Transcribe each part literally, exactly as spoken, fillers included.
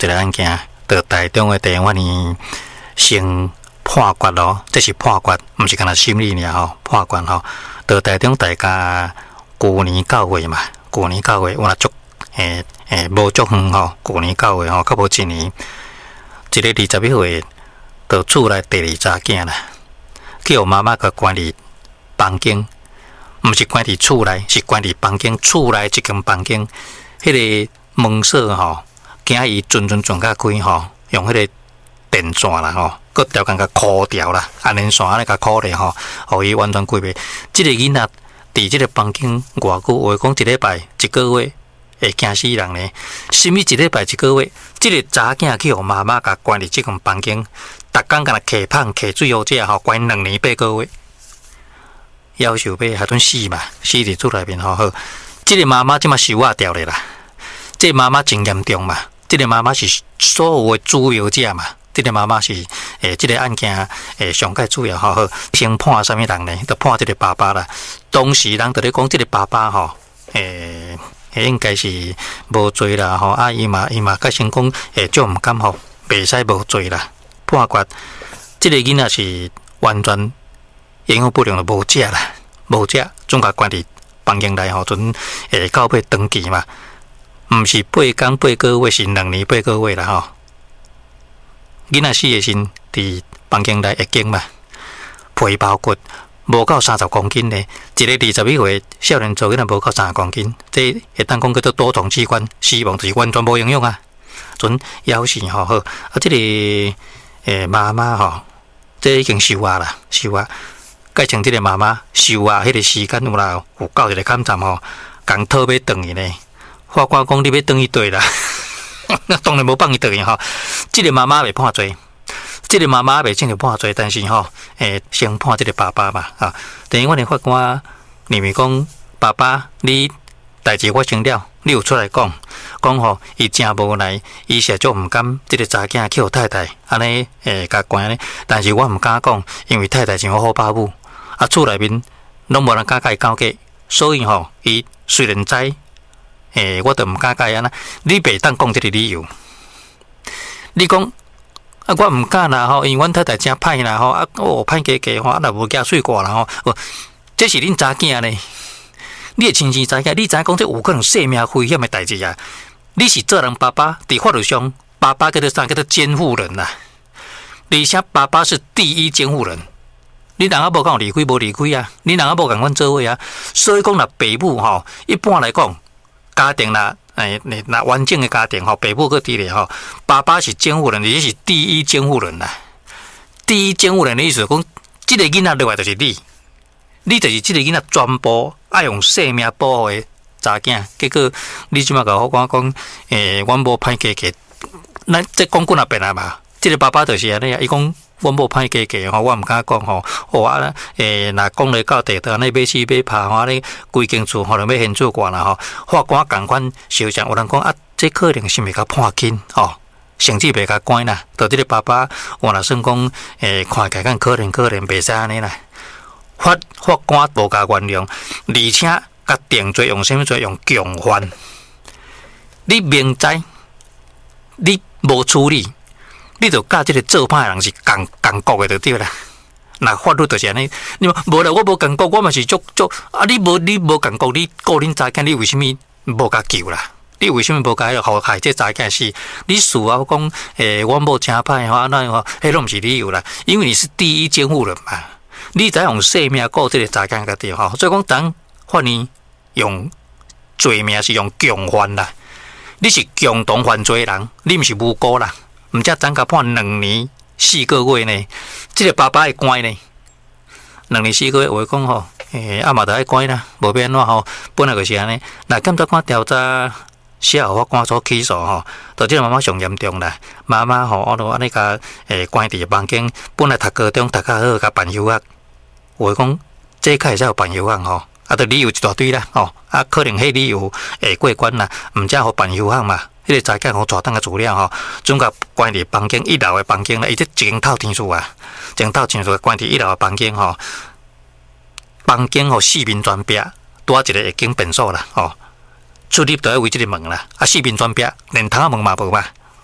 一个案件，在台中的地法院先判决咯，这是判决，毋是干那审理尔吼，判决吼。在台中大家去年九月嘛，去年九月有若足诶诶无足远吼，去年九月吼，较无一年，一个二十一岁，就厝内第二查囝啦，叫妈妈甲关伫房间，毋是关伫厝内，是关伫房间，厝内一间房间，迄个门锁吼，惊伊阵阵转甲开吼，用迄个电线啦吼，佮条工甲箍掉啦，安尼线安尼甲箍咧吼，互伊完全开袂。即、這個囡仔伫即个房间偌久，话讲一礼拜、一个月会惊死人呢。甚物一礼拜、一个月，即、這個查囝去互妈妈甲关伫即间房间，逐工甲若摕芳、摕水好食吼，关两年八个月。夭寿要还准死嘛，死伫厝内面吼好。即、這個妈妈即马收啊掉咧啦，即、這個、妈妈真严重嘛，即、這個妈妈是所有的主要者嘛，即、這個妈妈是诶，即、這個案件诶上界主要吼好，先判啥物人呢？就判即个爸爸啦。当时人就咧讲，即个爸爸吼诶，应该是无罪啦吼，啊伊嘛伊嘛甲先讲诶，就毋敢吼，袂使无罪啦。判决即、這個囡仔是完全营养不良就无食啦，无食，总甲关伫房间内吼，阵诶到尾登记嘛，毋是八工八个月，是两年八个月啦吼。囡仔死诶时伫房间内会惊嘛，皮包骨无到三十公斤呢，一个二十一岁少年做囡仔无到三十公斤，这会当讲叫做多重器官死亡，就是完全无营养啊，阵夭死吼好，啊即、這个诶妈妈吼，这已经收啊啦，收啊。改成即个妈妈收啊，迄个时间有啦，有到一个坎站吼，共讨要转去呢。法官讲你要转去对啦，那当然无放伊转去吼。即个妈妈未判罪，即个妈妈未正着判罪，但是吼，诶，先判即个爸爸嘛啊。等于我哋法官认为讲，爸爸你代志发生了，你有出来讲，讲吼，伊真无奈，伊实足毋甘即个查囝去互太太安尼诶甲关呢，但是我毋敢讲，因为太太真好爸母。啊，厝内面拢无人敢甲伊交价，所以吼，伊虽然知，诶、欸，我都毋敢甲伊安那。你袂当讲即个理由。你讲啊，我毋敢啦吼，因为阮太太真歹啦吼，啊，哦，歹加加吼，啊，若无加水挂啦吼，哦，这是恁查囝呢。你会亲生查囝，你知影讲这有可能生命危险的代志啊。你是做人爸爸，伫法律上，爸爸叫做啥？叫做监护人啦。而且爸爸是第一监护人。你人啊无讲离开无离开啊，你人啊无共阮做伙啊，所以讲若爸母吼，一般来讲，家庭啦，诶，若完整的家庭吼，爸母搁伫咧吼，爸爸是监护人，而且是第一监护人啦。第一监护人的意思讲，即、這個囡仔落来就是你，你就是即個囡仔全部爱用生命保护的查囝，结果你即马甲我讲讲，诶，阮无歹加加，咱即讲几若遍啊嘛，即、這個爸爸就是安尼啊，伊讲。我无歹加加吼，我毋敢讲吼。哦啊，诶，若讲咧到地头，安尼买死买拍吼，安尼规间厝可能要现做惯啦吼。法官共款收证，有人讲啊，这可能是未甲判轻吼，甚至未甲关啦。到即个爸爸，我若算讲诶，看起来可能可能袂使安尼啦。法法官无甲原谅，而且甲定罪用啥物罪？用强犯。你明知你无处理。你就甲即个做歹人是共共国的就对啦。那法律就是安尼，你无啦，我无共国，我嘛是足足啊！你无你无共国，你个人查囝，你为什么无甲救啦？你为什么无甲互害这查囝死？你事后讲，诶、欸，我某真歹吼，安那吼，迄拢毋是理由啦。因为你是第一监护人嘛，你才用生命顾这个查囝个对吼。所以讲，当法院用罪名是用强犯啦，你是共同犯罪人，你毋是无辜啦。毋则咱甲判两年四个月呢？即、這个爸爸会关呢？两年四个月话讲吼，诶，阿嘛着爱关啦，无变安怎吼？本来就是安尼。那检察官调查写互法官所起诉吼，到即个妈妈上严重啦。妈妈吼，我都安尼甲诶关伫房间，本来读高中读较好，甲办休学。话讲这开会使有办休学吼，啊，着理由一大堆啦吼，啊，可能迄理由会过关啦，毋则互办休学嘛。迄个查囝互带当个资料吼，总甲关伫房间一楼的房间啦，伊这一间透天厝啊，一间透天厝关伫一楼的房间吼，房间吼四面全壁，拄啊一个会经便所啦吼，出入都要为即个门啦，啊四面全壁，连窗仔门嘛无嘛，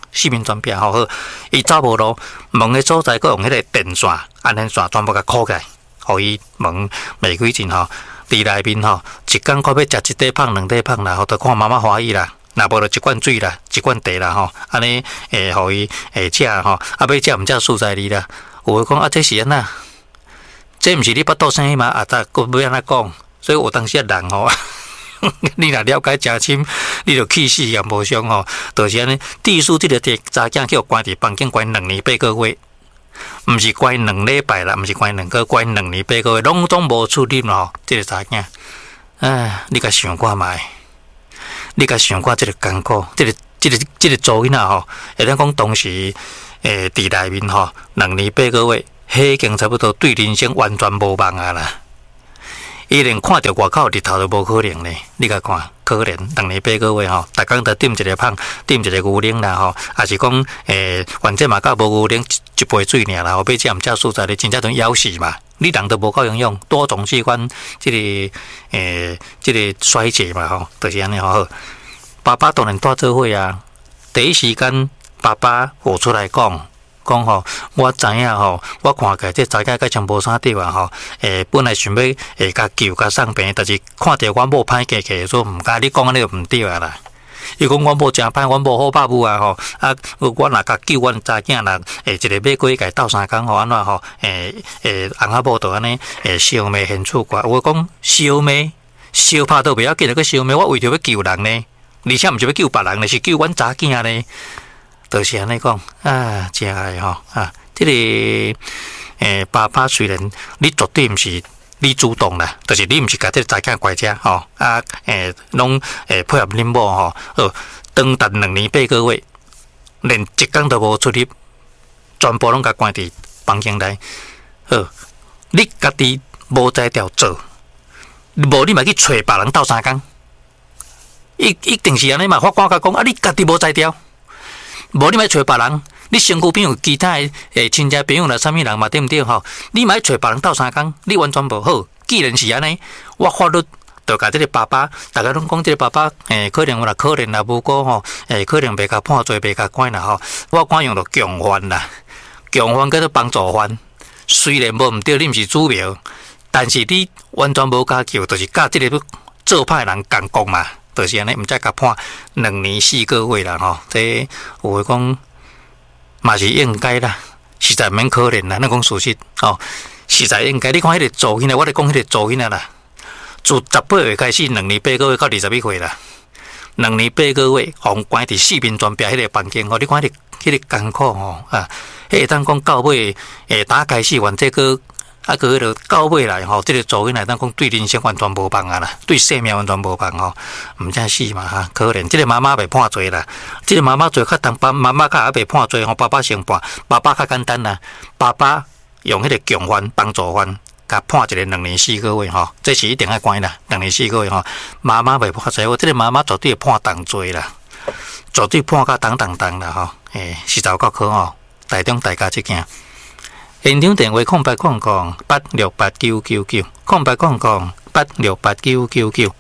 四面全壁吼好，伊走无路，门的所在，佮用迄个电线、安全线全部甲箍起来，互伊门袂开进吼。伫内面吼，一工看要食一块胖、两块胖啦，吼，都看妈妈欢喜啦。若无就一罐水啦，一罐茶啦，吼，安尼诶，互伊诶食吼，啊，要食毋食素材哩啦。有诶讲啊，这是安那？这毋是你巴肚生嘛？啊，再佮要安怎讲？所以我当时啊人吼，你若了解诚深，你就气死也无伤吼。就是安尼，地书即个查囝叫关伫房间关两年八个月。毋是关两礼拜啦，毋是关两个，关两年八个月，拢总无出入咯。即个查囝，唉，你甲想看觅，你甲想看即个艰苦，即个、即个、即个做囡仔吼，会当讲当时诶伫内面吼，两年八个月，迄已经差不多对人生完全无望啊啦。伊连看到外口日头都无可能咧，你甲看，可怜两年八个月吼，逐工都点一个芳，点一个牛奶啦吼，也是讲诶，反正嘛，甲无牛奶一杯水尔啦，后尾食毋食素材咧，真正都枵死嘛。你人都无够营养，多种器官即、這个诶，即、這个衰竭嘛吼，就是安尼吼。爸爸当然带做伙啊，第一时间爸爸我出来讲。讲吼，我知影吼，我看起来这查囝个像无啥对啊吼。诶，本来想要诶甲救甲送病，但是看到阮某歹过去，所以毋甲你讲安尼就毋对啊啦。伊讲阮某诚歹，阮某好爸母啊吼。啊，我若甲救阮查囝啦，诶，一个马过甲斗相共吼，安怎吼？诶诶，翁仔某就安尼诶，烧眉现出怪。我讲烧眉，烧拍都袂要紧，个烧眉，我为着要救人呢，而且毋是要救别人呢，是救阮查囝呢。就是安尼讲啊，真爱吼啊！这个诶，爸爸虽然你绝对毋是你主动啦，就是你毋是家己查囝乖遮吼啊诶，拢诶配合恁某吼，呃，长达两年八个月，连一工都无出入，全部拢甲关伫房间内。好，你家己无在调做，无你嘛去找别人斗相共，一一定是安尼嘛。法官甲讲啊，你家己无在调。无你莫找别人，你身躯边有其他诶亲戚朋友啦，啥物人嘛对毋对吼？你莫找别人斗相共，你完全无好。既然是安尼，我法律就甲即个爸爸，大家拢讲即个爸爸诶，可能啦，可能啦，无过吼，诶，可能袂甲判罪，袂甲关啦吼。我管用到强犯啦，强犯叫做帮助犯。虽然无毋对，你毋是主谋，但是你完全无甲救，就是甲即个做歹人共讲嘛。就是安尼，毋才甲判两年四个月啦吼，这有诶讲嘛是应该啦，实在免可怜啦，咱讲事实吼，实在应该。你看迄个做囡仔，我咧讲迄个做囡仔啦，自十八岁开始，两年八个月到二十一岁啦，两年八个月，互关伫四面全壁迄个房间吼，你看迄个迄个艰苦吼啊，迄个当讲到尾诶，打开始完这个。啊，个迄个到尾来吼，即、这个做囡仔当讲对人生完全无帮啊啦，对生命完全无帮吼，毋正死嘛哈，可怜。即、这个妈妈被判罪啦，即、这个妈妈罪较重，爸妈妈较也被判罪吼，爸爸先判，爸爸较简单啦，爸爸用迄个强犯帮助犯，甲判一个两年四个月吼，这是一定要关啦，两年四个月吼，妈妈被判罪，我即、这个妈妈绝对判重罪啦，绝对判甲重重重啦吼，诶，实在够可吼，台中大家即件。现场电话空八空空八六八九九九，空八空空八六八九九九。